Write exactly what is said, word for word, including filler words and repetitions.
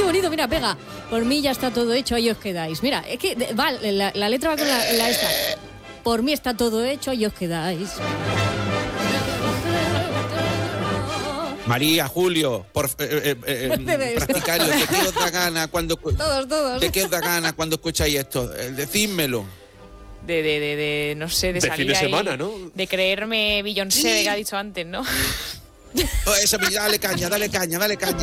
bonito, mira, pega. Por mí ya está todo hecho, ahí os quedáis. Mira, es que va, la, la letra va con la, la esta. Por mí está todo hecho, ahí os quedáis. María, Julio, por, eh, eh, eh, practicario, ¿de qué os da gana cuando todos, todos. ¿De qué os da gana cuando escucháis esto? Eh, decídmelo. De, de, de, de, no sé, de, de salir fin de ahí, semana, ¿no? De creerme Beyoncé, Sí. de que ha dicho antes, ¿no? Oh, esa, dale caña, dale caña, dale caña.